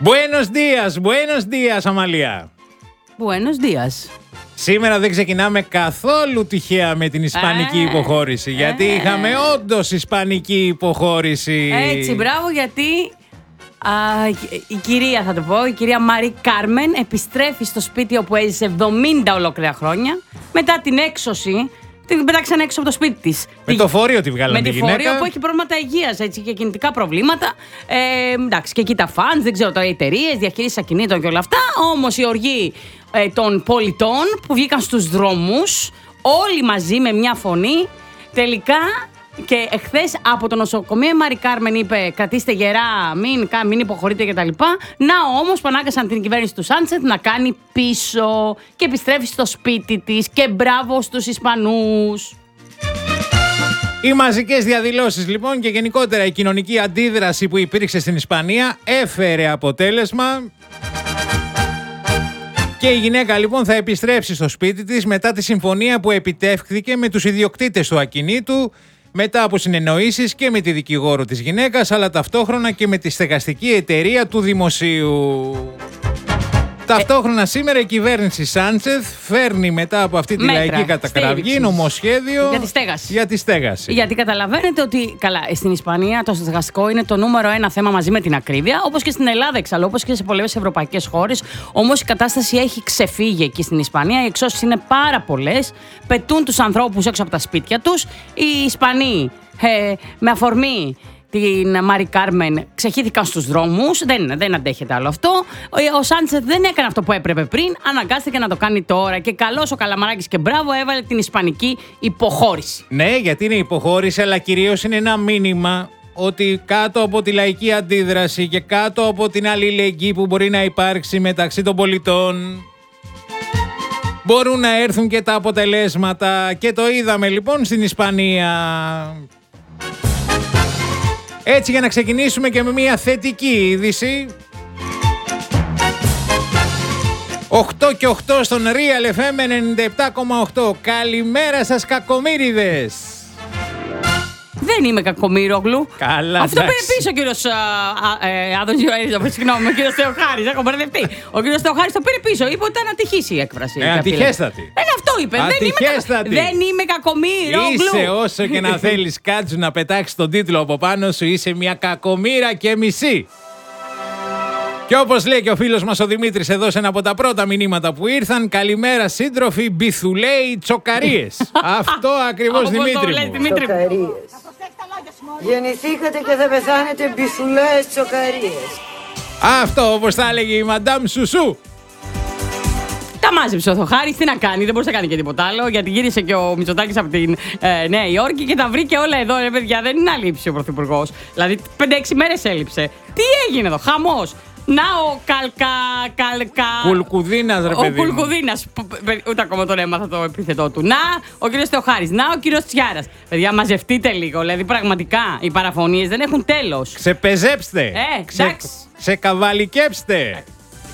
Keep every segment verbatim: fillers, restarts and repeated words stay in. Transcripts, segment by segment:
Buenos días, buenos días, Αμαλία. Buenos días. Σήμερα δεν ξεκινάμε καθόλου τυχαία με την ισπανική ε, υποχώρηση, ε, γιατί είχαμε ε, όντως ισπανική υποχώρηση. Έτσι, μπράβο, γιατί α, η κυρία, θα το πω, η κυρία Μαρί Κάρμεν επιστρέφει στο σπίτι όπου έζησε εβδομήντα ολόκληρα χρόνια μετά την έξωση. Την πετάξαν έξω από το σπίτι της. Με το φόρειο τη βγάλανε τη γυναίκα. Με τη φόρειο που έχει προβλήματα υγείας, έτσι, και κινητικά προβλήματα. Ε, εντάξει, και εκεί τα φαντς, δεν ξέρω τώρα, οι εταιρείες, διαχείριση ακινήτων και όλα αυτά. Όμως η οργή ε, των πολιτών που βγήκαν στους δρόμους, όλοι μαζί με μια φωνή, τελικά. Και εχθές από το νοσοκομείο η Μαρί Κάρμεν είπε: κρατήστε γερά, μην, μην υποχωρείτε κτλ. Να όμως που ανάγκασαν την κυβέρνηση του Σάντσεθ να κάνει πίσω και επιστρέφει στο σπίτι της. Και μπράβο στους Ισπανούς. Οι μαζικές διαδηλώσεις λοιπόν και γενικότερα η κοινωνική αντίδραση που υπήρξε στην Ισπανία έφερε αποτέλεσμα. Και η γυναίκα λοιπόν θα επιστρέψει στο σπίτι της μετά τη συμφωνία που επιτεύχθηκε με τους ιδιοκτήτες του ακινήτου, μετά από συνεννοήσεις και με τη δικηγόρο της γυναίκας, αλλά ταυτόχρονα και με τη στεγαστική εταιρεία του δημοσίου. Ταυτόχρονα σήμερα η κυβέρνηση Σάντσεθ φέρνει μετά από αυτή τη μέτρα, λαϊκή κατακραυγή νομοσχέδιο για τη στέγαση. Για τη στέγαση. Γιατί καταλαβαίνετε ότι καλά, στην Ισπανία το στεγαστικό είναι το νούμερο ένα θέμα μαζί με την ακρίβεια, όπως και στην Ελλάδα εξάλλου, όπως και σε πολλές ευρωπαϊκές χώρες. Όμως η κατάσταση έχει ξεφύγει εκεί στην Ισπανία. Οι εξώσεις είναι πάρα πολλές. Πετούν τους ανθρώπους έξω από τα σπίτια τους. Οι Ισπανοί ε, με αφορμή την Μαρί Κάρμεν ξεχύθηκαν στους δρόμους. Δεν, δεν αντέχεται άλλο αυτό. Ο Σάντσεθ δεν έκανε αυτό που έπρεπε πριν. Αναγκάστηκε να το κάνει τώρα. Και καλός ο Καλαμαράκης και μπράβο, έβαλε την ισπανική υποχώρηση. Ναι, γιατί είναι υποχώρηση, αλλά κυρίως είναι ένα μήνυμα ότι κάτω από τη λαϊκή αντίδραση και κάτω από την αλληλεγγύη που μπορεί να υπάρξει μεταξύ των πολιτών, μπορούν να έρθουν και τα αποτελέσματα. Και το είδαμε λοιπόν στην Ισπανία. Έτσι, για να ξεκινήσουμε και με μια θετική είδηση. οκτώ και οκτώ στον Real εφ εμ ενενήντα επτά κόμμα οκτώ. Καλημέρα σας, κακομοίριδες. Δεν είμαι κακομοίρογλου. Καλά, αυτό πήρε πίσω ο κύριος Άδωνης, συγγνώμη, ο κύριος Θεοχάρης. Έχω μπερδευτεί. Ο κύριος Θεοχάρης το πήρε πίσω. Είπε ότι ήταν ατυχής η έκφραση. Ε, ατυχέστατη. Δεν αυτό είπε. Ατυχέστατη. Δεν είμαι κακομοίρογλου. Είσαι όσο και να θέλεις κάτσου να πετάξεις τον τίτλο από πάνω σου, είσαι μια κακομοίρα και μισή. Και όπως λέει και ο φίλος μας ο Δημήτρης εδώ σε ένα από τα πρώτα μηνύματα που ήρθαν, καλημέρα σύντροφοι, μπιθουλέοι τσοκαρίες. Αυτό ακριβώς, Δημήτρη μου. Τσοκαρίες. Γεννηθήκατε και θα πεθάνετε μπιθουλέες τσοκαρίες. Αυτό όπως θα έλεγε η Μαντάμ Σουσού. Τα μάζεψε ο Θεοχάρης, τι να κάνει, δεν μπορούσε να κάνει και τίποτα άλλο, γιατί γύρισε και ο Μητσοτάκης από την ε, Νέα Υόρκη και τα βρήκε όλα εδώ, ρε παιδιά, δεν είναι αλήψη ο Πρωθυπουργός. Δηλαδή πέντε έξι μέρες έλειψε. Τι έγινε εδώ, χαμός. Να ο Καλκα... Καλκα... Κουλκουδίνας, ρε παιδί. Ο Κουλκουδίνας, ούτε ακόμα τον έμαθα το επίθετό του. Να ο κύριος Θεοχάρης, να ο κύριος Τσιάρας. Παιδιά, μαζευτείτε λίγο, δηλαδή πραγματικά οι παραφωνίες δεν έχουν τέλος. Ξεπεζέψτε. Ε, Ξε... Ξεκαβαλικέψτε.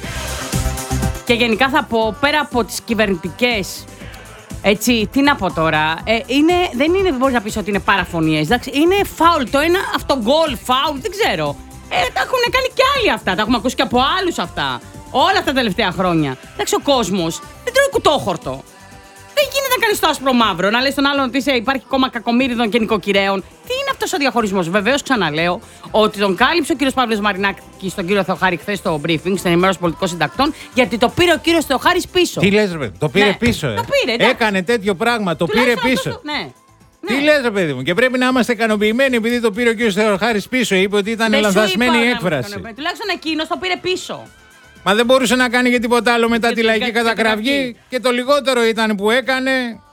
Και γενικά θα πω, πέρα από τις κυβερνητικές, έτσι, τι να πω τώρα, ε, είναι, δεν είναι, μπορείς να πεις ότι είναι παραφωνίες, εντάξει, είναι φάουλ, το ένα αυτογκολ, φάουλ, δεν ξέρω. Ε, τα έχουν κάνει και άλλοι αυτά, τα έχουμε ακούσει και από άλλους αυτά, όλα αυτά τα τελευταία χρόνια. Εντάξει, ο κόσμος δεν τρώει κουτόχορτο. Δεν γίνεται να κάνεις το άσπρο μαύρο, να λες στον άλλον ότι είσαι, υπάρχει κόμμα κακομοίριδων και νοικοκυρέων. Τι είναι αυτός ο διαχωρισμός? Βεβαίως, ξαναλέω ότι τον κάλυψε ο κύριος Παύλος Μαρινάκης στον κύριο Θεοχάρη χθες στο briefing, στην ενημέρωση πολιτικών συντακτών, γιατί το πήρε ο κύριος Θεοχάρης πίσω. Τι λες, ρε παιδί, το πήρε ναι, πίσω, ε. Το πήρε, έκανε τέτοιο πράγμα, το πήρε πίσω. Το, ναι. Τι ναι. λες, ρε παιδί μου, και πρέπει να είμαστε ικανοποιημένοι επειδή το πήρε ο κύριος Θεοχάρης πίσω. Είπε ότι ήταν λανθασμένη η έκφραση. Τουλάχιστον εκείνος το πήρε πίσω. Μα δεν μπορούσε να κάνει και τίποτα άλλο μετά και τη λαϊκή κατακραυγή. Και το λιγότερο ήταν που έκανε.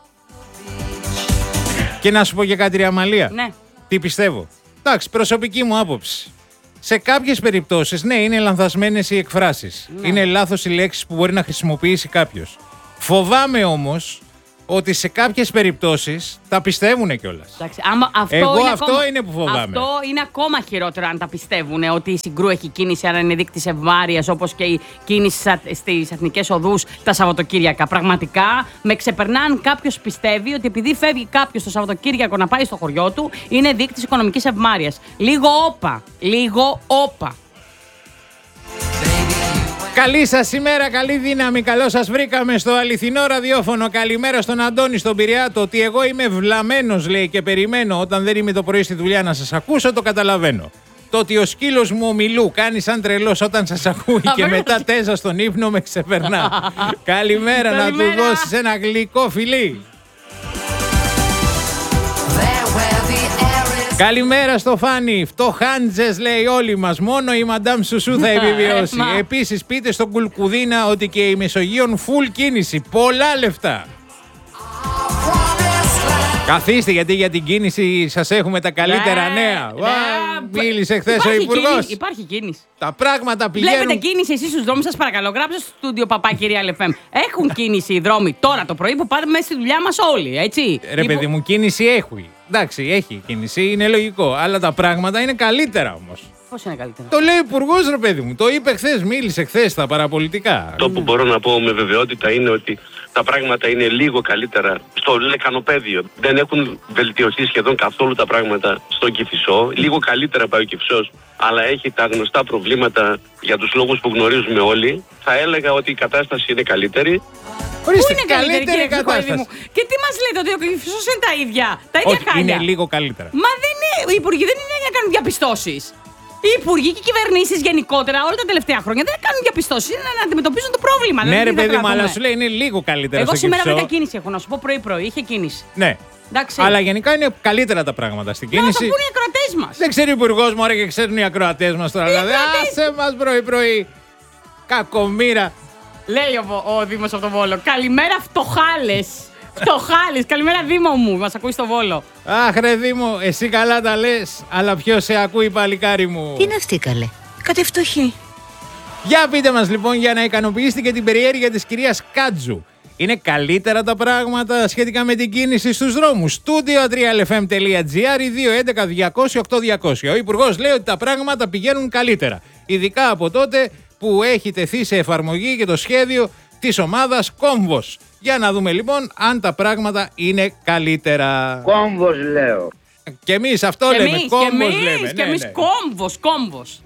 Και να σου πω και κάτι, ρε Αμαλία. Ναι. Τι πιστεύω. Εντάξει, προσωπική μου άποψη. Σε κάποιες περιπτώσεις, ναι, είναι λανθασμένες οι εκφράσεις. Ναι. Είναι λάθος οι λέξεις που μπορεί να χρησιμοποιήσει κάποιος. Φοβάμαι όμως ότι σε κάποιες περιπτώσεις τα πιστεύουν κιόλας. Εγώ είναι αυτό ακόμα, είναι που φοβάμαι. Αυτό είναι ακόμα χειρότερο αν τα πιστεύουν, ότι η Συγκρού έχει κίνηση, αν είναι δείκτης ευμάρειας, όπως και η κίνηση στις εθνικές οδούς τα Σαββατοκύριακα. Πραγματικά με ξεπερνάν, κάποιος πιστεύει ότι επειδή φεύγει κάποιος το Σαββατοκύριακο να πάει στο χωριό του, είναι δείκτης οικονομικής ευμάρειας. Λίγο όπα. Λίγο όπα. Καλή σας ημέρα, καλή δύναμη. Καλώς σας βρήκαμε στο αληθινό ραδιόφωνο. Καλημέρα στον Αντώνη στον Πειραιά. Το ότι εγώ είμαι βλαμμένος, λέει, και περιμένω όταν δεν είμαι το πρωί στη δουλειά να σας ακούσω, το καταλαβαίνω. Το ότι ο σκύλος μου ο Μιλού κάνει σαν τρελός όταν σας ακούει και μετά τέζα στον ύπνο με ξεπερνά. Καλημέρα, να του δώσεις ένα γλυκό φιλί. Καλημέρα στο Φάνη. Φτωχάντζες, λέει, όλοι μας. Μόνο η Μαντάμ Σουσού θα επιβιώσει. Επίσης, πείτε στον Κουλκουδίνα ότι και η Μεσογείων φουλ κίνηση. Πολλά λεφτά. Καθίστε, γιατί για την κίνηση σας έχουμε τα καλύτερα ναι, νέα. Ναι, μίλησε χθες ο Υπουργός. Υπάρχει κίνηση. Τα πράγματα πηγαίνουν. Βλέπετε κίνηση εσείς στους δρόμους, σας παρακαλώ. Γράψτε στο στούντιο Παπάκυρια Ελ Εφ Εμ. Έχουν κίνηση οι δρόμοι τώρα το πρωί που πάτε μέσα στη δουλειά μας όλοι, έτσι. Ρε παιδί Υπο... μου, κίνηση έχει. Εντάξει, έχει κίνηση, είναι λογικό. Αλλά τα πράγματα είναι καλύτερα όμως. Πώς είναι καλύτερα? Το λέει ο Υπουργός, ρε παιδί μου. Το είπε χθες, μίλησε χθες στα παραπολιτικά. Το που μπορώ να πω με βεβαιότητα είναι ότι τα πράγματα είναι λίγο καλύτερα στο λεκανοπέδιο. Δεν έχουν βελτιωθεί σχεδόν καθόλου τα πράγματα στο Κηφισό. Λίγο καλύτερα πάει ο Κηφισός, αλλά έχει τα γνωστά προβλήματα για τους λόγους που γνωρίζουμε όλοι. Θα έλεγα ότι η κατάσταση είναι καλύτερη. Ορίστε, πού είναι καλύτερη, καλύτερη κατάσταση. Μου. Και τι μας λέτε, ότι ο Κηφισός είναι τα ίδια, τα ίδια Όχι, χάλια. είναι λίγο καλύτερα. Μα δεν είναι, οι υπουργοί δεν είναι για να κάνουν διαπιστώσεις. Οι υπουργοί και οι κυβερνήσεις γενικότερα όλα τα τελευταία χρόνια δεν κάνουν διαπιστώσεις, είναι να αντιμετωπίζουν το πρόβλημα. Ναι, ρε παιδί μου, αλλά σου λέει είναι λίγο καλύτερα. Εγώ στο σήμερα Κηφισό. βρήκα κίνηση, έχω να σου πω πρωί-πρωί, είχε κίνηση. Ναι. Εντάξει. Αλλά γενικά είναι καλύτερα τα πράγματα στην κίνηση. Να το πούνε οι ακροατές μας. Δεν ξέρει ο Υπουργός μου, ωραία, και ξέρουν οι ακροατές μας τώρα. Δηλαδή, άσε μας πρωί-πρωί. Κακομοίρα. Λέει ο, ο Δήμος από το Βόλο. Καλημέρα, φτωχάλες. Φτωχάλες. Καλημέρα, Δήμο μου. Μας ακούει στο Βόλο. Αχ, ρε Δήμο, εσύ καλά τα λες, αλλά ποιος σε ακούει, παλικάρι μου? Τι είναι αυτή, καλέ? Κάτι φτωχή. Για πείτε μας λοιπόν, για να ικανοποιήσετε και την περιέργεια της κυρίας Κάτζου. Είναι καλύτερα τα πράγματα σχετικά με την κίνηση στους δρόμους? Στούντιο τρία ελ εφ εμ τελεία τζι άρ, δύο έντεκα διακόσια οκτώ διακόσια. Ο Υπουργός λέει ότι τα πράγματα πηγαίνουν καλύτερα. Ειδικά από τότε που έχει τεθεί σε εφαρμογή και το σχέδιο της ομάδας Κόμβος. Για να δούμε λοιπόν αν τα πράγματα είναι καλύτερα. Κόμβος λέω. Και εμείς αυτό και λέμε, εμείς, Κόμβος και εμείς, λέμε. Και ναι, εμείς ναι. κόμβος, κόμβος.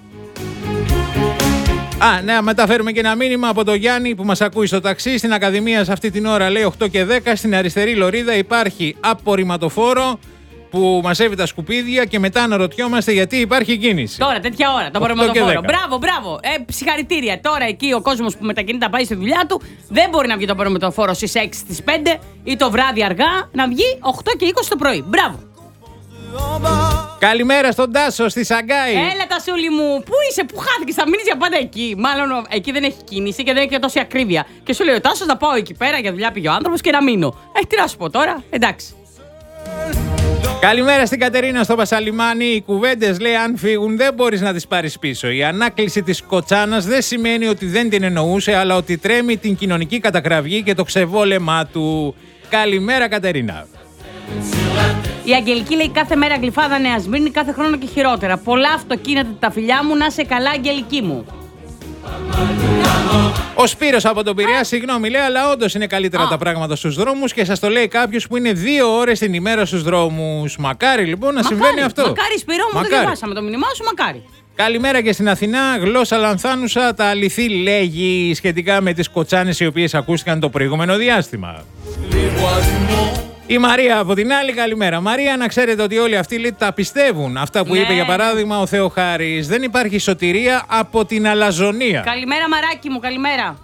Α, ναι, μεταφέρουμε και ένα μήνυμα από τον Γιάννη που μας ακούει στο ταξί. Στην Ακαδημία σε αυτή την ώρα λέει οκτώ και δέκα. Στην αριστερή λωρίδα υπάρχει απορριμματοφόρο που μαζεύει τα σκουπίδια και μετά αναρωτιόμαστε γιατί υπάρχει κίνηση. Τώρα, τέτοια ώρα, το απορριμματοφόρο. Μπράβο, μπράβο. Ε, συγχαρητήρια. Τώρα εκεί ο κόσμος που μετακινείται να πάει στη δουλειά του δεν μπορεί να βγει το απορριμματοφόρο στις έξι, στις πέντε ή το βράδυ αργά, να βγει οκτώ και είκοσι το πρωί. Μπράβο. Καλημέρα στον Τάσο στη Σαγκάη. Έλα, Τασούλη μου, πού είσαι, πού χάθηκες, θα μείνεις για πάντα εκεί. Μάλλον εκεί δεν έχει κίνηση και δεν έχει και τόση ακρίβεια. Και σου λέει ο Τάσος να πάω εκεί πέρα για δουλειά πήγε ο άνθρωπος και να μείνω. Ε, τι να σου πω τώρα, εντάξει. Καλημέρα στην Κατερίνα στο Πασαλιμάνι. Οι κουβέντες, λέει, αν φύγουν δεν μπορείς να τις πάρεις πίσω. Η ανάκληση της κοτσάνας δεν σημαίνει ότι δεν την εννοούσε, αλλά ότι τρέμει την κοινωνική κατακραυγή και το ξεβόλεμά του. Καλημέρα, Κατερίνα. Η Αγγελική λέει κάθε μέρα γλυφάδα Νέα Σμύρνη, κάθε χρόνο και χειρότερα. Πολλά αυτοκίνητα τα φιλιά μου, να σε καλά, Αγγελική μου. Ο Σπύρος από τον Πειραιά, συγγνώμη, λέει, αλλά όντως είναι καλύτερα Α. τα πράγματα στους δρόμους και σας το λέει κάποιος που είναι δύο ώρες την ημέρα στους δρόμους. Μακάρι λοιπόν να Μακάρι, συμβαίνει αυτό. Μακάρι, Σπύρο μου, το διαβάσαμε το μήνυμά σου, μακάρι. Καλημέρα και στην Αθηνά. Γλώσσα λανθάνουσα, τα αληθή λέγει σχετικά με τις κοτσάνες οι οποίες ακούστηκαν το προηγούμενο διάστημα. Η Μαρία από την άλλη, καλημέρα. Μαρία, να ξέρετε ότι όλοι αυτοί λέει, τα πιστεύουν. Αυτά που Ναι. είπε για παράδειγμα ο Θεοχάρης. Δεν υπάρχει σωτηρία από την αλαζονία. Καλημέρα, Μαράκι μου, καλημέρα.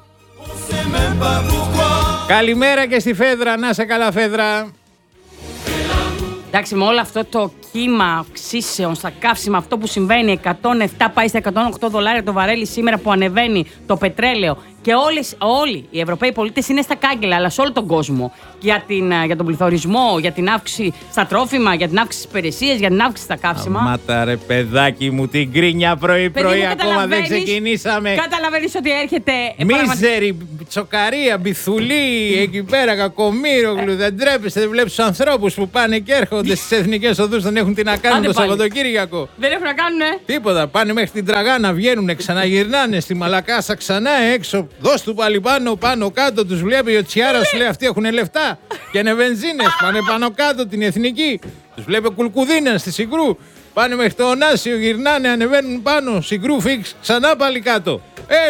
Καλημέρα και στη Φέδρα. Να σε καλά, Φέδρα. Εντάξει, με όλο αυτό το κύμα αυξήσεων στα καύσιμα, αυτό που συμβαίνει, εκατόν επτά πάει στα εκατόν οκτώ δολάρια το βαρέλι σήμερα που ανεβαίνει το πετρέλαιο. Και όλες, όλοι οι Ευρωπαίοι πολίτες είναι στα κάγκελα, αλλά σε όλο τον κόσμο. Για, την, για τον πληθωρισμό, για την αύξηση στα τρόφιμα, για την αύξηση στις υπηρεσίες, για την αύξηση στα καύσιμα. Αμάτα ρε παιδάκι μου, την κρίνια πρωί-πρωί, ακόμα δεν ξεκινήσαμε. Καταλαβαίνεις ότι έρχεται. Μίζερη, τσοκαρία, μπιθουλή, εκεί πέρα, κακομοίρογλου. Δεν τρέπεστε, δεν βλέπεις τους ανθρώπους που πάνε και έρχονται στις εθνικές οδούς, δεν έχουν τι να κάνουν Άντε το πάλι. Σαββατοκύριακο. Δεν έχουν να κάνουνε. Τίποτα, πάνε μέχρι την Τραγάνα, βγαίνουν, ξαναγυρνάνε στη Μαλακάσα ξανά έξω. Δώσ' του πάλι πάνω, πάνω κάτω, τους βλέπει ο Τσιάρας, σου λέει αυτοί έχουν λεφτά και είναι βενζίνες, πάνε πάνω κάτω την εθνική. Τους βλέπει ο Κουλκουδίνα στη Συγκρού, πάνε μέχρι το Ωνάσιο, γυρνάνε, ανεβαίνουν πάνω, Συγκρού φίξ, ξανά πάλι κάτω. Ε,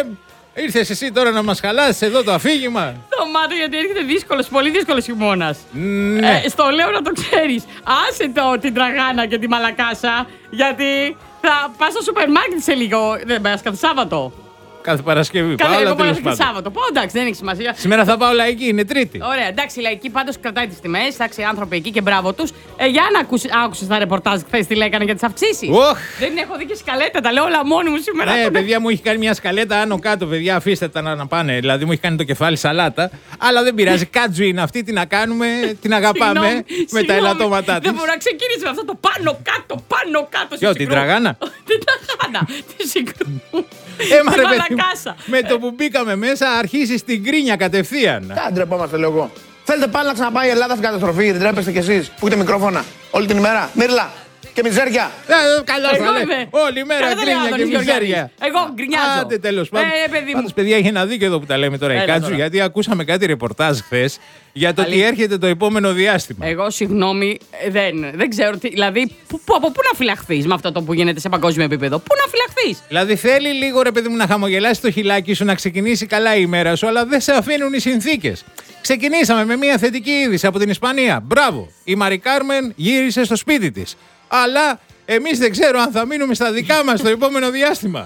Ήρθες εσύ τώρα να μας χαλάσεις εδώ το αφήγημα. Το μάτω γιατί έρχεται δύσκολος, πολύ δύσκολος χειμώνας. Ναι. Ε, στο λέω να το ξέρεις. Άσε το την τραγάνα και τη μαλακάσα, γιατί θα πας στο σούπερ μάρκετ σε λίγο. Δεν πας κάθε Σάββατο. Κάθε Παρασκευή. Καλά, Πάω, εγώ αλλά πάω τέλος κάθε πάντων. Σάββατο. Πω, εντάξει, δεν έχει σημασία. Σήμερα θα πάω λαϊκή, είναι Τρίτη. Ωραία, εντάξει, η λαϊκή πάντως κρατάει τις τιμές. Εντάξει, άνθρωποι εκεί και μπράβο τους. Ε, για να ακούσει, άκουσες τα ρεπορτάζ χθες τι λέγανε για τις αυξήσεις. Οχ. Δεν έχω δει και σκαλέτα, τα λέω όλα μόνοι μου σήμερα. Ναι, παιδιά μου έχει κάνει μια σκαλέτα άνω κάτω, παιδιά. Αφήστε τα να, να πάνε. Δηλαδή μου έχει κάνει το κεφάλι σαλάτα. Αλλά δεν πειράζει. Κάτζου είναι αυτή, την να κάνουμε, την αγαπάμε Συγγνώμη, με τα συγγνώμη. ελαττώματά τη. Δεν μπορώ να ξεκινήσει με αυτό το πάνω κάτω, πάνω κάτω. Ποιο, την τραγάνα? Την τραγάνα. Τη συγκρού. Έμα Τη ρε παιδί μου, μαλακάσα. με το που μπήκαμε μέσα αρχίζει την κρίνια κατευθείαν. Τι ντρεπόμαστε, λέω εγώ. Θέλετε πάλι να ξαναπάει η Ελλάδα στην καταστροφή, δεν τρέπεστε κι εσείς που έχετε μικρόφωνα όλη την ημέρα. Μύρλα και μιζέρια. Ε, Καλώς Εγώ θα λέει. είμαι. Όλη μέρα Καλά τα λέει ο κρίνια και Άδωνης μιζέρια. Γεωργιάδης. Εγώ γκρινιάζω. Άντε τέλος πάντων. Ε, παιδί μου. Πάντως, παιδιά, έχει ένα δίκιο εδώ που τα λέμε τώρα η Έλα Κάτζου, τώρα. γιατί ακούσαμε κάτι ρεπορτάζ χθες για το τι Αλήθεια. έρχεται το επόμενο διάστημα. Εγώ, συγγνώμη, ε, δεν, δεν ξέρω τι. Δηλαδή, που, που, από πού να φυλαχθείς με αυτό το που γίνεται σε παγκόσμιο επίπεδο. Πού να φυλαχθείς. Δηλαδή θέλει λίγο ρε παιδί μου να χαμογελάσει το χιλάκι σου, να ξεκινήσει καλά η ημέρα σου, αλλά δεν σε αφήνουν οι συνθήκες. Ξεκινήσαμε με μια θετική είδηση από την Ισπανία. Μπράβο! Η Μαρι Κάρμεν γύρισε στο σπίτι της. Αλλά εμείς δεν ξέρω αν θα μείνουμε στα δικά μας το επόμενο διάστημα.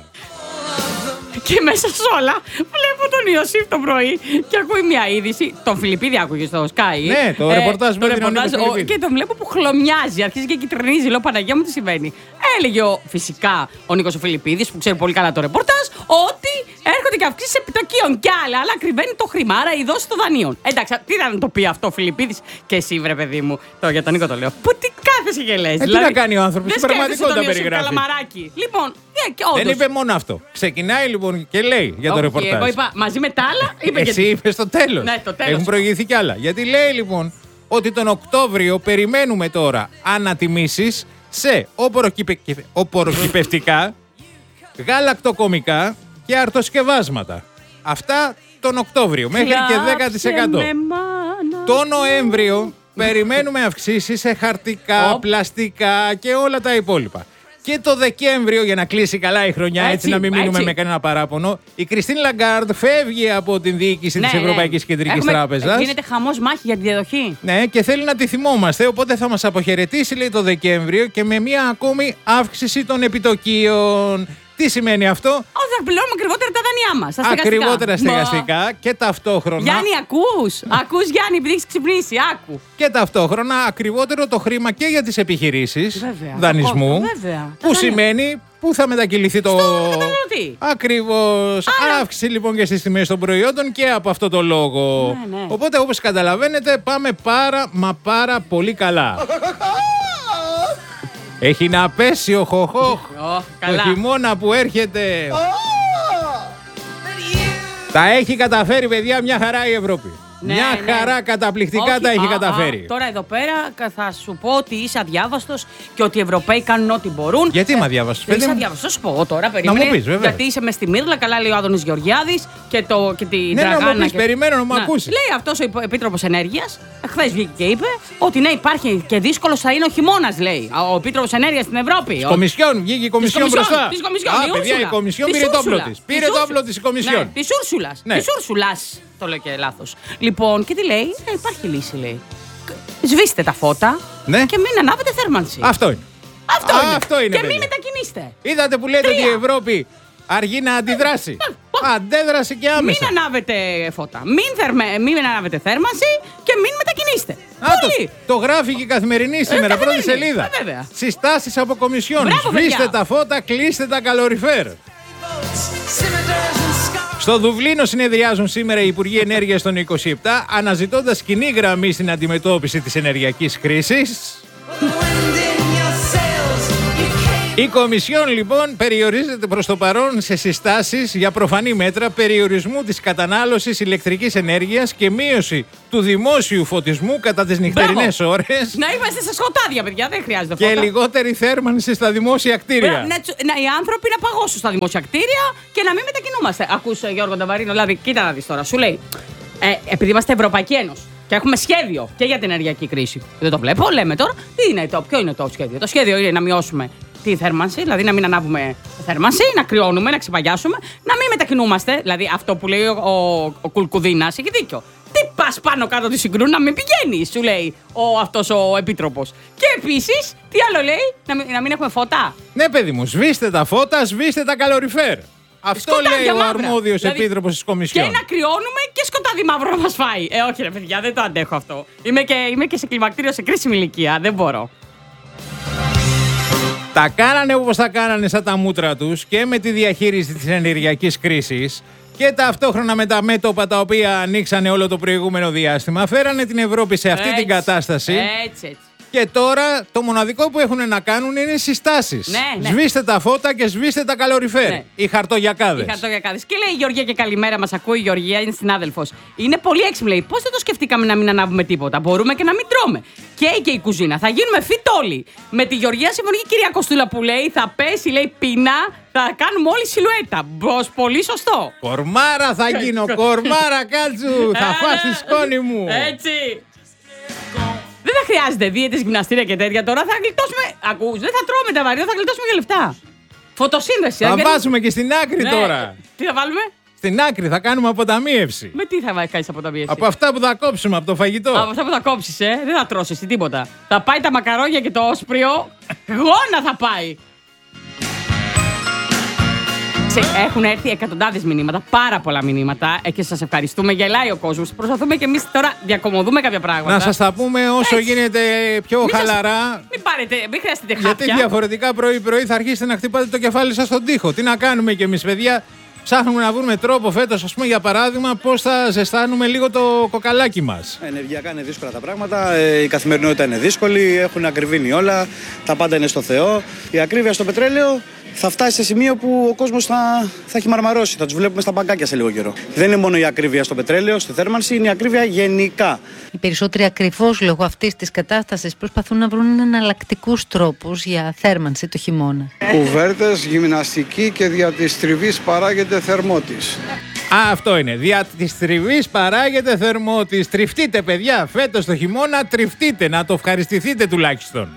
Και μέσα σε όλα βλέπω τον Ιωσήφ το πρωί και ακούει μια είδηση. Τον Φιλιππίδη άκουγε στο Sky. Ναι, το ρεπορτάζ με το την Ονίκο ρεπορτάζ, ο- Φιλιππίδη. Και τον βλέπω που χλωμιάζει, αρχίζει και κυτρινίζει. Λέω Παναγία μου τι συμβαίνει. Έλεγε ο, φυσικά ο Νίκος ο Φιλιππίδης που ξέρει πολύ καλά το ρεπορτάζ ότι έρχονται και αυξήσεις επιτοκίων κι άλλα. Αλλά κρυβαίνει το χρήμα, άρα η δόση των δανείων. Εντάξει, τι να το πει αυτό ο Φιλιππίδης και εσύ βρε παιδί μου. Το, για τον Νίκο το λέω. Που τι κάθεσαι και λες. Ε, τι να κάνει ο άνθρωπος, δεν στην πραγματικότητα σκέφτεσαι τον Ιωσήφ περιγράφει. Καλαμαράκη. Λοιπόν, ναι, και Δεν όντως. είπε μόνο αυτό. Ξεκινάει λοιπόν και λέει για το Όχι, ρεπορτάζ. Εγώ είπα μαζί με τα άλλα. Είπε Εσύ και... είπε στο τέλος. Ναι, το τέλος. Έχουν προηγηθεί κι άλλα. Γιατί λέει λοιπόν ότι τον Οκτώβριο περιμένουμε τώρα ανατιμήσεις σε οποροκυπε... οποροκυπευτικά, γαλακτοκομικά και αρτοσκευάσματα. Αυτά τον Οκτώβριο μέχρι και δέκα τοις εκατό. Κλάψε με, μάνα. Το Νοέμβριο περιμένουμε αυξήσεις σε χαρτικά, Οπ. πλαστικά και όλα τα υπόλοιπα. Και το Δεκέμβριο, για να κλείσει καλά η χρονιά, έτσι, Έτσι, να μην μείνουμε έτσι. με κανένα παράπονο, η Κριστίν Λαγκάρντ φεύγει από την διοίκηση Ναι, της ναι. Ευρωπαϊκής Κεντρικής Έχουμε- Τράπεζας. Γίνεται χαμός μάχη για τη διαδοχή. Ναι, και θέλει να τη θυμόμαστε, οπότε θα μας αποχαιρετήσει, λέει, το Δεκέμβριο και με μία ακόμη αύξηση των επιτοκίων. Τι σημαίνει αυτό? Όχι, θα πληρώνουμε ακριβότερα τα δανειά μας. Τα στεγαστικά. Ακριβότερα Μα- στεγαστικά και ταυτόχρονα. Γιάννη, ακούς. Ακούς, Γιάννη, επειδή έχεις ξυπνήσει. Άκου. Και ταυτόχρονα ακριβότερο το χρήμα και για τις επιχειρήσεις Βέβαια. δανεισμού. Ακόμα, βέβαια. Τα Που δάνεια. σημαίνει πού θα μετακυληθεί το. Στον καταναλωτή. Ακριβώς. Άρα- Αύξηση λοιπόν και στις τιμές των προϊόντων και από αυτό το λόγο. Ναι, ναι. Οπότε όπως καταλαβαίνετε πάμε πάρα μα πάρα πολύ καλά. Έχει να πέσει ο χοχόχ. Ω, Το καλά. χειμώνα που έρχεται. Τα έχει καταφέρει, παιδιά, μια χαρά η Ευρώπη. Ναι, μια ναι. χαρά καταπληκτικά Όχι, τα έχει α, καταφέρει. α, τώρα εδώ πέρα κα- θα σου πω ότι είσαι αδιάβαστος και ότι οι Ευρωπαίοι κάνουν ό,τι μπορούν. Γιατί είμαι αδιάβαστος, Δεν είσαι παιδί μου? αδιάβαστος, θα σου πω εγώ τώρα. Περίμενε, μου πεις, βέβαια. Γιατί είσαι με στη Μύρλα, καλά λέει ο Άδωνης Γεωργιάδης και, το, και την Ναι, να μου Τραγάνα. πεις, και... περιμένω να μου ακούσεις. Λέει αυτός ο υπο- Επίτροπος Ενέργειας, χθες βγήκε και είπε ότι ναι, υπάρχει και δύσκολος θα είναι ο χειμώνας, λέει. Ο Επίτροπος Ενέργειας στην Ευρώπη. Ο- Κομισιόν, βγήκε η Κομισιόν Κομισιόν, μπροστά. της Κομισιόν, Α, η παιδιά, η Ούρσουλα. Κομισιόν Της πήρε το όπλο Ούρσουλα. της. Πήρε Της το Ούρσουλα. όπλο της η Κομισιόν. Ναι, της Ούρσουλας. Ναι. Της Ούρσουλας. Το λέω και λάθος. Λοιπόν, και τι λέει, ε, υπάρχει λύση, λέει. Σβήστε τα φώτα Ναι. και μην ανάβετε θέρμανση. Αυτό είναι. Αυτό, Α, είναι. αυτό είναι, Και μην παιδιά. μετακινήστε. Είδατε που λέτε Τρία. ότι η Ευρώπη αργεί να αντιδράσει. Αντέδρασε και άμεσα. Μην ανάβετε φώτα. Μην, θερμε... μην ανάβετε θέρμανση και μην μετακινήστε. Α, το, Πολύ. το γράφει και η Καθημερινή σήμερα, πρώτη Καθημερινή. σελίδα. Ε, βέβαια. Συστάσεις από Κομισιόν. Μπράβο, Σβήστε παιδιά. τα φώτα, κλείστε τα καλοριφέρ. Στο Δουβλίνο συνεδριάζουν σήμερα οι Υπουργοί Ενέργειας των είκοσι επτά, αναζητώντας κοινή γραμμή στην αντιμετώπιση της ενεργειακής κρίσης. Η Κομισιόν λοιπόν περιορίζεται προς το παρόν σε συστάσεις για προφανή μέτρα περιορισμού της κατανάλωσης ηλεκτρικής ενέργειας και μείωση του δημόσιου φωτισμού κατά τις νυχτερινές ώρες Να είμαστε σε σκοτάδια, παιδιά. Δεν χρειάζεται και φώτα. λιγότερη θέρμανση στα δημόσια κτίρια. Μπράβο, να, τσου- να, οι άνθρωποι να παγώσουν στα δημόσια κτίρια και να μην μετακινούμαστε. Ακούς, ε, Γιώργο Νταβαρίνο, δηλαδή, κοίτα να δεις τώρα. Σου λέει, ε, επειδή είμαστε Ευρωπαϊκή Ένωση και έχουμε σχέδιο και για την ενεργειακή κρίση. Δεν το βλέπω, λέμε τώρα. Τι είναι το, ποιο είναι το σχέδιο? Το σχέδιο είναι να μειώσουμε τη θέρμανση, δηλαδή να μην ανάβουμε θέρμανση, να κρυώνουμε, να ξεπαγιάσουμε, να μην μετακινούμαστε. Δηλαδή αυτό που λέει ο, ο, ο Κουλκουδίνας έχει δίκιο. Τι πας πάνω κάτω τη συγκρού, να μην πηγαίνει, σου λέει ο, αυτός ο επίτροπος. Και επίσης, τι άλλο λέει, να μην, να μην έχουμε φώτα. Ναι, παιδί μου, σβήστε τα φώτα, σβήστε τα καλοριφέρ. Αυτό Σκοτάδια λέει ο μαύρα. αρμόδιος Δηλαδή, επίτροπος της Κομισιόν. Και να κρυώνουμε και σκοτάδι μαύρο να μας φάει. Ε, όχι ρε παιδιά, δεν το αντέχω αυτό. Είμαι και, είμαι και σε κλιμακτήριο σε κρίσιμη ηλικία, δεν μπορώ. Τα κάνανε όπως τα κάνανε σαν τα μούτρα τους και με τη διαχείριση της ενεργειακής κρίσης και ταυτόχρονα με τα μέτωπα τα οποία ανοίξανε όλο το προηγούμενο διάστημα, φέρανε την Ευρώπη σε αυτή Έτσι, την κατάσταση. Έτσι, έτσι. Και τώρα το μοναδικό που έχουν να κάνουν είναι συστάσεις. Ναι, ναι. Σβήστε τα φώτα και σβήστε τα καλοριφέρ. Ναι. Οι χαρτογιακάδες. Οι χαρτογιακάδες. Και λέει η Γεωργία και καλημέρα, μας ακούει η Γεωργία, είναι συνάδελφος. Είναι πολύ έξυπνη, λέει. Πώς δεν το σκεφτήκαμε να μην ανάβουμε τίποτα. Μπορούμε και να μην τρώμε. Και και η κουζίνα. Θα γίνουμε fit όλοι. Με τη Γεωργία συμφωνεί η κυρία Κοστούλα που λέει θα πέσει, λέει πείνα, θα κάνουμε όλη σιλουέτα. Μπρος, πολύ σωστό. Κορμάρα θα γίνω, κορμάρα κάτσου. Θα φας τη σκόνη μου. Έτσι. Δεν θα χρειάζεται δίαιτες, γυμναστήρια και τέτοια τώρα. Θα γλιτώσουμε. Ακούς, δεν θα τρώμε τα βαριά, θα γλιτώσουμε και λεφτά. Φωτοσύνδεση. Θα γιατί... βάζουμε και στην άκρη Ναι. τώρα. Τι θα βάλουμε? Στην άκρη θα κάνουμε αποταμίευση. Με τι θα κάνεις αποταμίευση? Από αυτά που θα κόψουμε από το φαγητό. Από αυτά που θα κόψεις, ε. Δεν θα τρώσεις τίποτα. Θα πάει τα μακαρόνια και το όσπριο. Γόνα θα πάει. Έχουν έρθει εκατοντάδες μηνύματα, πάρα πολλά μηνύματα ε, και σας ευχαριστούμε. Γελάει ο κόσμος. Προσπαθούμε και εμείς τώρα διακομωδούμε κάποια πράγματα. Να σας τα πούμε όσο Έτσι. γίνεται πιο Μην σας- χαλαρά. Μην πάρετε, μην χρειαστείτε Γιατί χάπια. διαφορετικά πρωί-πρωί θα αρχίσετε να χτυπάτε το κεφάλι σας στον τοίχο. Τι να κάνουμε κι εμείς, παιδιά. Ψάχνουμε να βρούμε τρόπο φέτος, ας πούμε, για παράδειγμα, πώς θα ζεστάνουμε λίγο το κοκαλάκι μας. Ενεργειακά είναι δύσκολα τα πράγματα, ε, η καθημερινότητα είναι δύσκολη, έχουν ακριβήνει όλα, τα πάντα είναι στο Θεό. Η ακρίβεια στο πετρέλαιο θα φτάσει σε σημείο που ο κόσμος θα, θα έχει μαρμαρώσει, θα τους βλέπουμε στα μπαγκάκια σε λίγο καιρό. Δεν είναι μόνο η ακρίβεια στο πετρέλαιο, στη θέρμανση, είναι η ακρίβεια γενικά. Οι περισσότεροι ακριβώς λόγω αυτής της κατάστασης προσπαθούν να βρουν εναλλακτικούς τρόπους για θέρμανση το χειμώνα. Κουβέρτες, γυμναστική και δια της τριβής παράγεται θερμότης. Α, αυτό είναι. Δια της τριβής παράγεται θερμότης. Τριφτείτε, παιδιά. Φέτος το χειμώνα τριφτείτε. Να το ευχαριστηθείτε τουλάχιστον.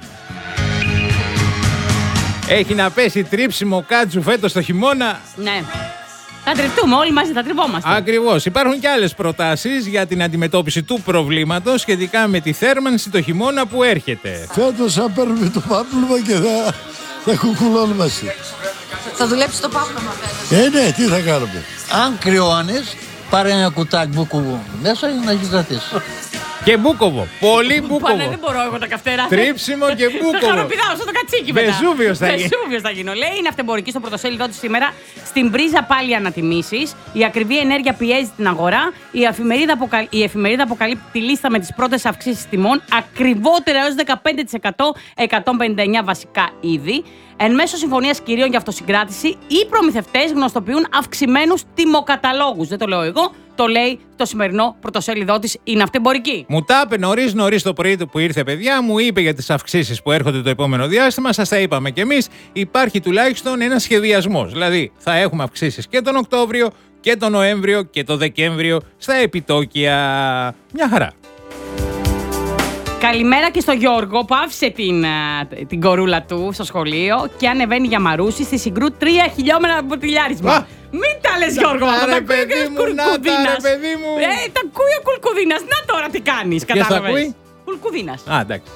Έχει να πέσει τρίψιμο κάτσου φέτος το χειμώνα. Ναι. Θα τριφτούμε, όλοι μαζί θα τριβόμαστε. Ακριβώς. Υπάρχουν και άλλες προτάσεις για την αντιμετώπιση του προβλήματος σχετικά με τη θέρμανση το χειμώνα που έρχεται. Φέτος θα παίρνουμε το πάπλωμα και θα, θα κουκουλώνουμε μαζί. Θα δουλέψει το πάπλωμα φέτος. Ε, ναι, τι θα κάνουμε. Αν κρυώνεις, πάρε ένα κουτάκι μπουκουβού μέσα για να γυζαθείς. Και μπούκοβο. Πολύ μπούκοβο. Πάνε, δεν μπορώ εγώ τα καυτέρα. Τρίψιμο και Θα μπούκοβο. χαροπηδάω στο κατσίκι μετά. Βεζούβιος θα γίνει. Βεζούβιος θα γίνω. Λέει είναι αυτεμπορική στο πρωτοσέλιδό του σήμερα. Στην πρίζα πάλι ανατιμήσεις. Η ακριβή ενέργεια πιέζει την αγορά. Η εφημερίδα, αποκαλ... η εφημερίδα αποκαλύπτει τη λίστα με τις πρώτες αυξήσεις τιμών. Ακριβότερα έως δεκαπέντε τοις εκατό, εκατόν πενήντα εννέα βασικά είδη. Εν μέσω συμφωνίας κυρίων για αυτοσυγκράτηση, οι προμηθευτές γνωστοποιούν αυξημένους τιμοκαταλόγους. Δεν το λέω εγώ, το λέει το σημερινό πρωτοσέλιδό της. Είναι αυτεμπορική. Μου τα είπε νωρίς νωρίς το πρωί που ήρθε, παιδιά, μου είπε για τις αυξήσεις που έρχονται το επόμενο διάστημα. Σας τα είπαμε κι εμείς. Υπάρχει τουλάχιστον ένας σχεδιασμός. Δηλαδή, θα έχουμε αυξήσεις και τον Οκτώβριο και τον Νοέμβριο και τον Δεκέμβριο στα επιτόκια. Μια χαρά. Καλημέρα και στο Γιώργο που άφησε την, την κορούλα του στο σχολείο και ανεβαίνει για Μαρούση στη Συγκρού τρία χιλιόμετρα μποτιλιάρισμα. Α! Μην τα λες Γιώργο, Να αυτό τα τα ρε, ακούει παιδί ο μου, να τα ρε, Κουλκουδίνας. παιδί μου. Ε, τα ακούει ο Κουλκουδίνας. Να τώρα τι κάνεις, Ποιος τα κατάλαβες. ακούει? Κουλκουδίνας. Α, εντάξει.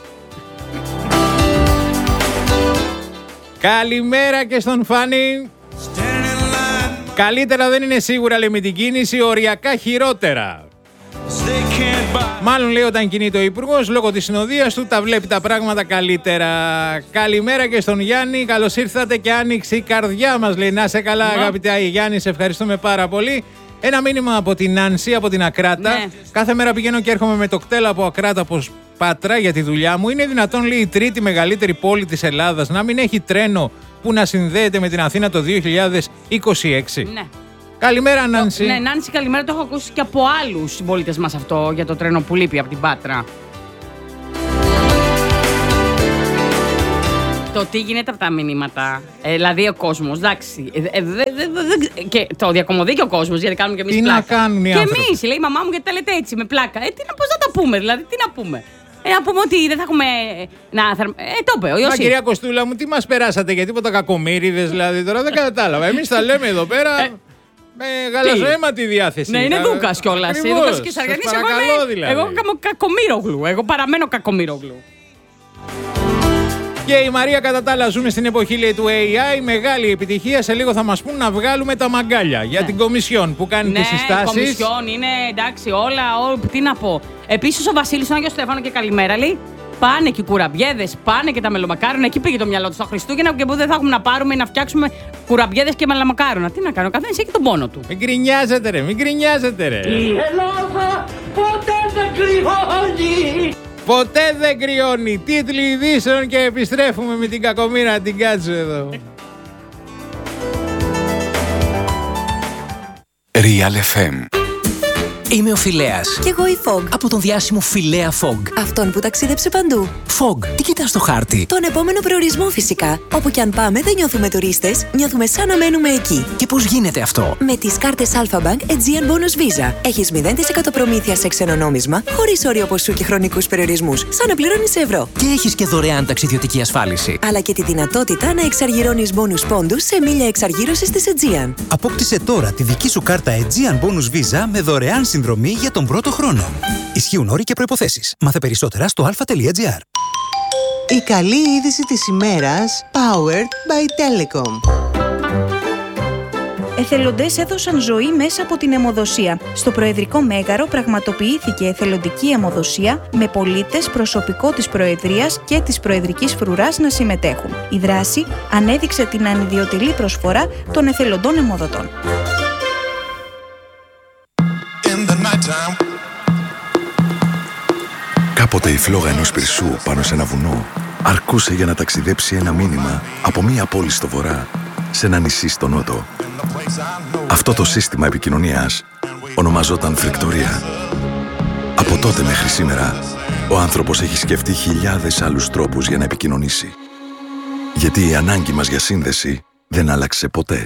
Καλημέρα και στον Φάνη. Καλύτερα δεν είναι σίγουρα, λέει, με την κίνηση, οριακά χειρότερα. Μάλλον, λέει, όταν κινείται ο Υπουργός, λόγω της συνοδείας του, τα βλέπει τα πράγματα καλύτερα. Καλημέρα και στον Γιάννη. Καλώς ήρθατε και άνοιξε η καρδιά μας, λέει. Να σε καλά, αγαπητέ Γιάννη, σε ευχαριστούμε πάρα πολύ. Ένα μήνυμα από την Νάνση, από την Ακράτα. Ναι. Κάθε μέρα πηγαίνω και έρχομαι με το κτέλ από Ακράτα πως Πατρά για τη δουλειά μου. Είναι δυνατόν, λέει, η τρίτη μεγαλύτερη πόλη της Ελλάδας να μην έχει τρένο που να συνδέεται με την Αθήνα το δύο χιλιάδες είκοσι έξι? Ναι. Καλημέρα, Νάνση. Ναι, Νάνση, καλημέρα. Το έχω ακούσει και από άλλους συμπολίτες μας αυτό για το τρένο που λείπει από την Πάτρα. Το τι γίνεται από τα μηνύματα. Ε, δηλαδή ο κόσμος, εντάξει. Ε, ε, δε, δε, δε, δε, και το διακομωδεί και ο κόσμος, γιατί κάνουμε και εμείς Τι πλάκα. να κάνουν οι και άνθρωποι. εμείς, λέει η μαμά μου, γιατί τα λέτε έτσι, με πλάκα. Ε, τι να, πώς να τα πούμε, δηλαδή, τι να πούμε. Ε, να πούμε ότι δεν θα έχουμε. Να, θα... Ε, το είπε ο Ιωσήφ. Μα κυρία Κοστούλα μου, τι μας περάσατε για τίποτα κακομοίριδες, δηλαδή τώρα δεν κατάλαβα. Εμείς τα λέμε εδώ πέρα. Ε, με γαλαζοαίματη διάθεση. Ναι, είναι Δούκας κιόλας. Δούκας και Σαργανής. Εγώ, είμαι... δηλαδή. εγώ είμαι κακομοίρογλου. Εγώ παραμένω κακομοίρογλου. Και η Μαρία, κατά τα άλλα, ζούμε στην εποχή, λέει, του έι άι. Μεγάλη επιτυχία. Σε λίγο θα μας πούν να βγάλουμε τα μαγκάλια για ναι. την Κομισιόν που κάνει ναι, τις συστάσεις. Ναι, Κομισιόν είναι εντάξει, όλα. Ό, τι να πω. Επίσης, ο Βασίλης, τον Άγιο Στέφανο και καλημέρα, λέει. Πάνε και οι κουραμπιέδες, πάνε και τα μελομακάρονα. Εκεί πήγε το μυαλό του στα Χριστούγεννα και που δεν θα έχουμε να πάρουμε ή να φτιάξουμε κουραμπιέδες και μελομακάρονα. Τι να κάνω, ο καθένας έχει τον πόνο του. Μην γκρινιάζετε, ρε, μην γκρινιάζετε, ρε. Η Ελλάδα ποτέ δεν κρυώνει. Ποτέ δεν κρυώνει. Τίτλοι ειδήσεων και επιστρέφουμε με την κακομοίρα την Κάτσου εδώ. Real εφ εμ. Είμαι ο Φιλέας. Κι εγώ η Fog. Από τον διάσημο Φιλέα Fog. Αυτόν που ταξίδεψε παντού. Fog, τι κοιτάς στο χάρτη? Τον επόμενο προορισμό φυσικά. Όπου κι αν πάμε δεν νιώθουμε τουρίστες, νιώθουμε σαν να μένουμε εκεί. Και πώς γίνεται αυτό? Με τις κάρτες Alpha Bank Aegean Bonus Visa. Έχεις μηδέν τοις εκατό προμήθεια σε ξένο νόμισμα, χωρίς όριο ποσού και χρονικούς περιορισμούς, σαν να πληρώνεις σε ευρώ. Και έχεις και δωρεάν ταξιδιωτική ασφάλιση. Αλλά και τη δυνατότητα να εξαργυρώνεις bonus πόντους σε μίλια εξαργύρωσης της Aegean. Απόκτησε τώρα τη δική σου κάρτα Aegean Bonus Visa με δωρεάν συνδρομή για τον πρώτο χρόνο. Ισχύουν όροι και προϋποθέσεις. Μάθε περισσότερα στο αλφα τελεία τζι άρ. Η καλή είδηση της ημέρας, powered by Telecom. Εθελοντές έδωσαν ζωή μέσα από την αιμοδοσία. Στο Προεδρικό Μέγαρο πραγματοποιήθηκε εθελοντική αιμοδοσία με πολίτες, προσωπικό της Προεδρίας και της Προεδρικής Φρουράς να συμμετέχουν. Η δράση ανέδειξε την ανιδιοτελή προσφορά των εθελοντών αιμοδοτών. Κάποτε η φλόγα ενός πυρσού πάνω σε ένα βουνό αρκούσε για να ταξιδέψει ένα μήνυμα από μία πόλη στο βορρά σε ένα νησί στο νότο. Αυτό το σύστημα επικοινωνίας ονομαζόταν φρικτορία. Από τότε μέχρι σήμερα, ο άνθρωπος έχει σκεφτεί χιλιάδες άλλους τρόπους για να επικοινωνήσει. Γιατί η ανάγκη μας για σύνδεση δεν άλλαξε ποτέ.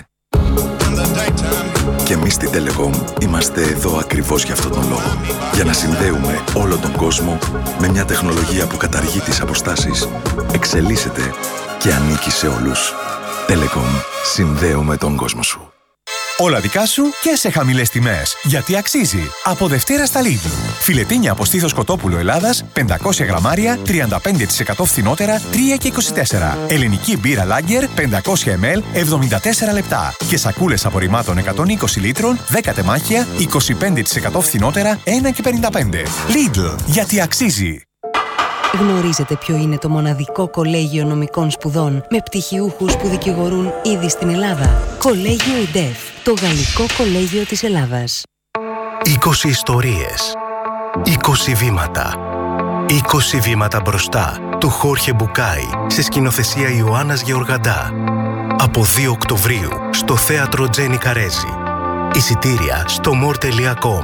Και εμείς στη Telecom είμαστε εδώ ακριβώς για αυτόν τον λόγο. Για να συνδέουμε όλο τον κόσμο με μια τεχνολογία που καταργεί τις αποστάσεις, εξελίσσεται και ανήκει σε όλους. Telecom. Συνδέουμε τον κόσμο σου. Όλα δικά σου και σε χαμηλές τιμές. Γιατί αξίζει. Από Δευτέρα στα Lidl. Φιλετίνια από στήθος κοτόπουλο Ελλάδας, πεντακόσια γραμμάρια, τριάντα πέντε τοις εκατό φθηνότερα, τρία και είκοσι τέσσερα. Ελληνική μπύρα Lager, πεντακόσια μιλιλίτρα, εβδομήντα τέσσερα λεπτά. Και σακούλες απορριμμάτων εκατόν είκοσι λίτρων, δέκα τεμάχια, είκοσι πέντε τοις εκατό φθηνότερα, ένα και πενήντα πέντε. Lidl. Γιατί αξίζει. Γνωρίζετε ποιο είναι το μοναδικό κολέγιο νομικών σπουδών με πτυχιούχους που δικηγορούν ήδη στην Ελλάδα? Κολέγιο ΙΝΤΕΦ, το Γαλλικό Κολέγιο της Ελλάδας. είκοσι ιστορίες, είκοσι βήματα, είκοσι βήματα μπροστά του Χόρχε Μπουκάι σε σκηνοθεσία Ιωάννας Γεωργαντά. Από δύο Οκτωβρίου στο θέατρο Τζένι Καρέζη. Εισιτήρια στο μορ τελεία κομ.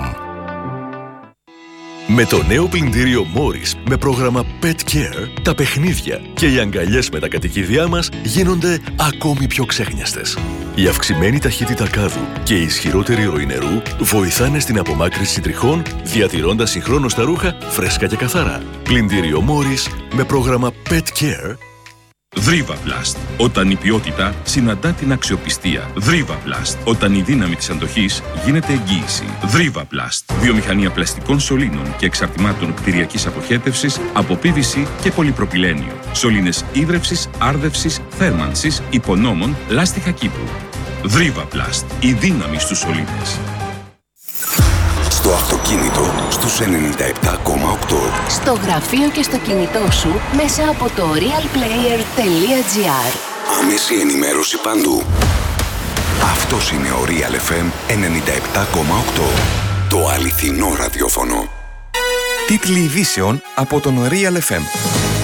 Με το νέο πλυντήριο Morris με πρόγραμμα Pet Care, τα παιχνίδια και οι αγκαλιές με τα κατοικίδια μας γίνονται ακόμη πιο ξέχνιαστες. Η αυξημένη ταχύτητα κάδου και η ισχυρότερη ροή νερού βοηθάνε στην απομάκρυνση τριχών, διατηρώντας συγχρόνως τα ρούχα φρέσκα και καθαρά. Πλυντήριο Morris με πρόγραμμα Pet Care. Δρίβα-Πλαστ. Όταν η ποιότητα συναντά την αξιοπιστία. Δρίβα-Πλαστ. Όταν η δύναμη της αντοχής γίνεται εγγύηση. Δρίβα-Πλαστ. Βιομηχανία πλαστικών σωλήνων και εξαρτημάτων κτηριακής αποχέτευσης από πι βι σι και πολυπροπυλένιο. Σωλήνες ίδρευσης, άρδευσης, θέρμανσης, υπονόμων, λάστιχα κήπου. Δρίβα-Πλαστ. Η δύναμη στους σωλήνες. Στο αυτοκίνητο στους ενενήντα επτά κόμμα οκτώ. Στο γραφείο και στο κινητό σου μέσα από το realplayer τελεία τζι άρ. Άμεση ενημέρωση παντού. Αυτός είναι ο Real εφ εμ ενενήντα επτά κόμμα οκτώ. Το αληθινό ραδιόφωνο. Τίτλοι ειδήσεων από τον Real εφ εμ.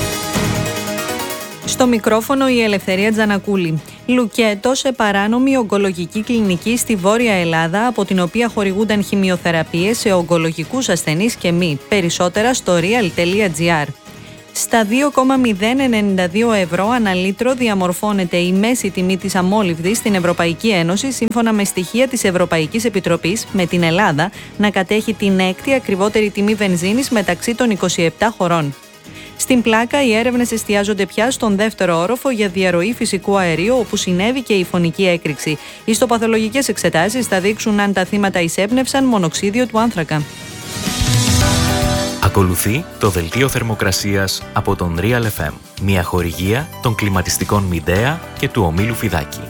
Στο μικρόφωνο η Ελευθερία Τζανακούλη. Λουκέτο σε παράνομη ογκολογική κλινική στη Βόρεια Ελλάδα, από την οποία χορηγούνταν χημειοθεραπείες σε ογκολογικούς ασθενείς και μη. Περισσότερα στο real τελεία τζι άρ. Στα δύο κόμμα μηδέν ενενήντα δύο ευρώ ανά λίτρο διαμορφώνεται η μέση τιμή της αμόλυβδης στην Ευρωπαϊκή Ένωση, σύμφωνα με στοιχεία της Ευρωπαϊκής Επιτροπής, με την Ελλάδα να κατέχει την έκτη ακριβότερη τιμή βενζίνης μεταξύ των είκοσι επτά χωρών. Στην Πλάκα, οι έρευνες εστιάζονται πια στον δεύτερο όροφο για διαρροή φυσικού αερίου, όπου συνέβη και η φωνική έκρηξη. Οι ιστοπαθολογικές εξετάσεις θα δείξουν αν τα θύματα εισέπνευσαν μονοξίδιο του άνθρακα. Ακολουθεί το δελτίο θερμοκρασίας από τον Real εφ εμ, μια χορηγία των κλιματιστικών Μιντέα και του ομίλου Φιδάκη.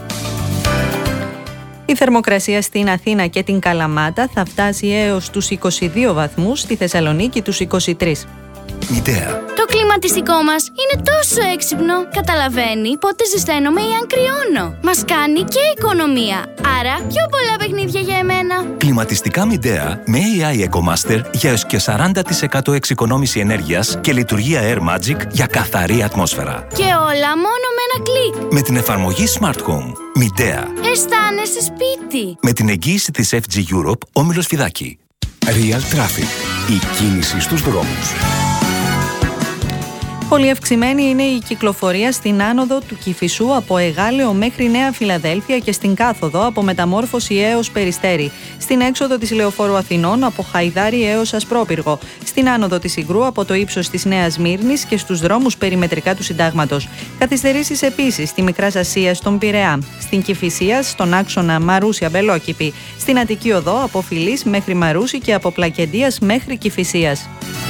Η θερμοκρασία στην Αθήνα και την Καλαμάτα θα φτάσει έως τους είκοσι δύο βαθμούς, στη Θεσσαλονίκη τους είκοσι τρεις. Μητέα. Το κλιματιστικό μας είναι τόσο έξυπνο. Καταλαβαίνει πότε ζεσταίνομαι ή αν κρυώνω. Μας κάνει και οικονομία. Άρα πιο πολλά παιχνίδια για εμένα. Κλιματιστικά Μιντέα με έι άι EcoMaster για έως και σαράντα τοις εκατό εξοικονόμηση ενέργειας και λειτουργία Air Magic για καθαρή ατμόσφαιρα. Και όλα μόνο με ένα κλικ. Με την εφαρμογή Smart Home. Μιντέα. Αισθάνεσαι σπίτι. Με την εγγύηση της εφ τζι Europe, όμιλος Φιδάκη. Real Traffic. Η κίνηση στους δρόμους. Πολύ αυξημένη είναι η κυκλοφορία στην άνοδο του Κηφισού από Εγάλεο μέχρι Νέα Φιλαδέλφια και στην κάθοδο από Μεταμόρφωση έως Περιστέρι. Στην έξοδο της Λεωφόρου Αθηνών από Χαϊδάρι έως Ασπρόπυργο. Στην άνοδο της Ιγρού από το ύψος της Νέας Μύρνης και στους δρόμους περιμετρικά του Συντάγματος. Καθυστερήσεις επίσης στη Μικράς Ασίας στον Πειραιά. Στην Κηφισία στον άξονα Μαρούσια-Μπελόκηπη. Στην Αττική Οδό από Φιλής μέχρι Μαρούση και από Πλακεντίας μέχρι Κηφισίας.